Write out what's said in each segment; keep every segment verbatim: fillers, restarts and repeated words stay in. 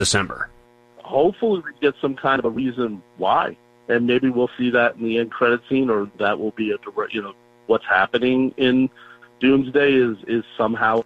December. Hopefully we get some kind of a reason why, and maybe we'll see that in the end credit scene, or that will be a direct, you know, what's happening in Doomsday is, is somehow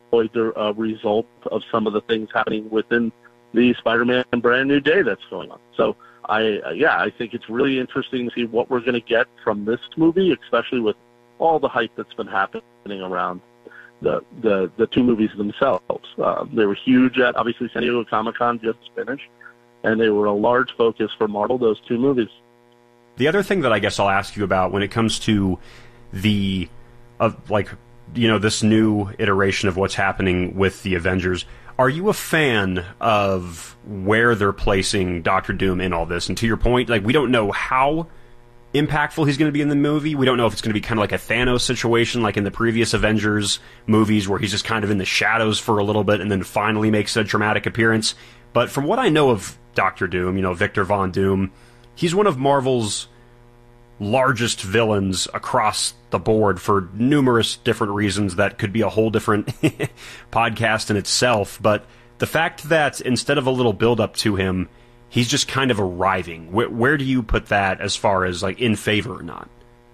a result of some of the things happening within the Spider-Man Brand New Day that's going on. So I, uh, yeah, I think it's really interesting to see what we're going to get from this movie, especially with all the hype that's been happening around the the, the two movies themselves. Uh, they were huge at, obviously, San Diego Comic-Con just finished, and they were a large focus for Marvel, those two movies. The other thing that I guess I'll ask you about when it comes to the, uh, like, you know, this new iteration of what's happening with the Avengers, are you a fan of where they're placing Doctor Doom in all this? And to your point, like, we don't know how impactful he's going to be in the movie. We don't know if it's going to be kind of like a Thanos situation, like in the previous Avengers movies, where he's just kind of in the shadows for a little bit and then finally makes a dramatic appearance. But from what I know of Doctor Doom, you know, Victor Von Doom, he's one of Marvel's largest villains across the board for numerous different reasons that could be a whole different podcast in itself. But the fact that instead of a little build-up to him, he's just kind of arriving, where, where do you put that as far as, like, in favor or not?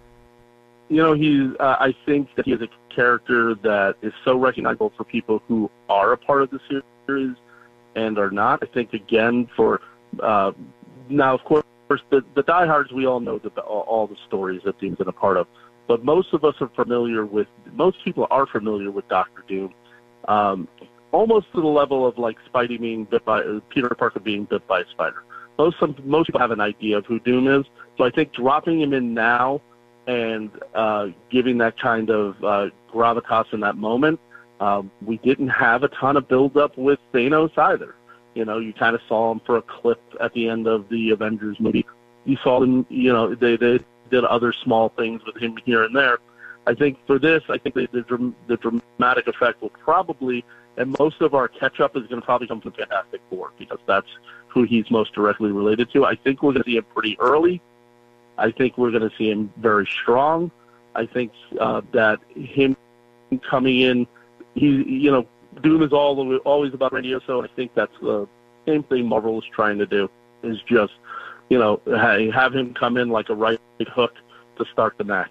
You know, he's, uh, I think that he is a character that is so recognizable for people who are a part of the series and are not. I think, again, for, uh, now, of course, the, the diehards, we all know the, all, all the stories that Doom's been a part of. But most of us are familiar with, most people are familiar with Doctor Doom, um, almost to the level of, like, Spidey being bit by, uh, Peter Parker being bit by a spider. Most, some, most people have an idea of who Doom is. So I think dropping him in now and uh, giving that kind of uh, gravitas in that moment, uh, we didn't have a ton of build-up with Thanos either. You know, you kind of saw him for a clip at the end of the Avengers movie. You saw them, you know, they, they did other small things with him here and there. I think for this, I think the, the, the dramatic effect will probably, and most of our catch-up is going to probably come from Fantastic Four, because that's who he's most directly related to. I think we're going to see him pretty early. I think we're going to see him very strong. I think uh, that him coming in, he, you know, Doom is all always about radio, so I think that's the same thing Marvel is trying to do, is just, you know, have him come in like a right hook to start the match.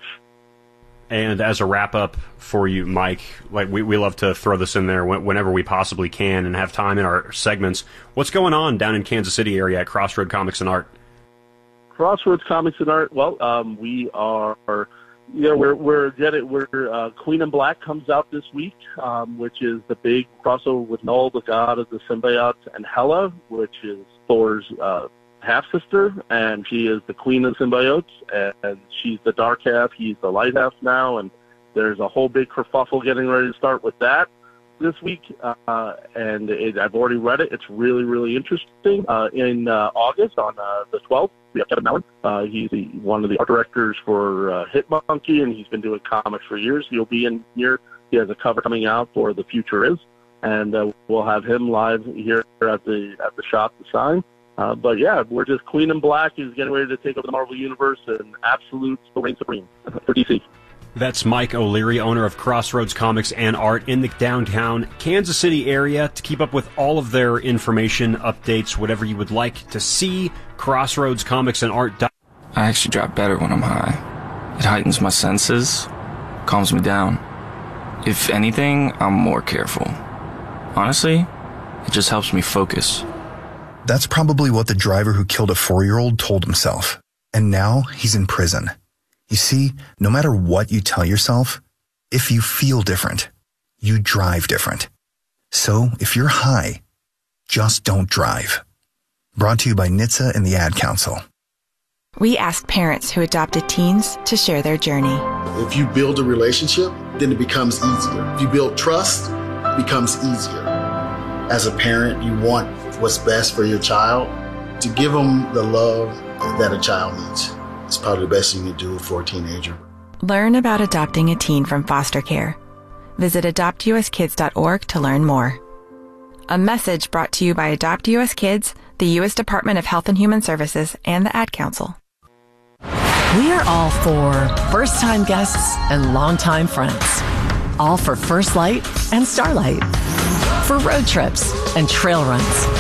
And as a wrap-up for you, Mike, like we, we love to throw this in there whenever we possibly can and have time in our segments. What's going on down in Kansas City area at Crossroad Comics and Art? Crossroads Comics and Art, well, um, we are, you know, we're, we're, getting, we're uh, Queen in Black comes out this week, um, which is the big crossover with Null, the god of the symbiotes, and Hela, which is Thor's uh, half-sister, and she is the queen of the symbiotes, and, and she's the dark half, he's the light half now, and there's a whole big kerfuffle getting ready to start with that this week, uh, and it, I've already read it. It's really, really interesting. Uh, in uh, August, on uh, the twelfth, we have Kevin Mellon. Uh, he's the, one of the art directors for uh, Hitmonkey, and he's been doing comics for years. He'll be in here. He has a cover coming out for The Future Is, and uh, we'll have him live here at the at the shop to sign. Uh, but yeah, we're just Queen in Black is getting ready to take over the Marvel Universe and absolute reign supreme for D C. That's Mike O'Leary, owner of Crossroads Comics and Art in the downtown Kansas City area. To keep up with all of their information, updates, whatever you would like to see, Crossroads Comics and Art. I actually drop better when I'm high. It heightens my senses, calms me down. If anything, I'm more careful. Honestly, it just helps me focus. That's probably what the driver who killed a four-year-old told himself. And now he's in prison. You see, no matter what you tell yourself, if you feel different, you drive different. So if you're high, just don't drive. Brought to you by N H T S A and the Ad Council. We asked parents who adopted teens to share their journey. If you build a relationship, then it becomes easier. If you build trust, it becomes easier. As a parent, you want what's best for your child. To give them the love that a child needs. It's probably the best thing you do for a teenager. Learn about adopting a teen from foster care. Visit adopt u s kids dot org to learn more. A message brought to you by Adopt U S Kids, the U S Department of Health and Human Services, and the Ad Council. We are all for first-time guests and longtime friends. All for First Light and Starlight. For road trips and trail runs.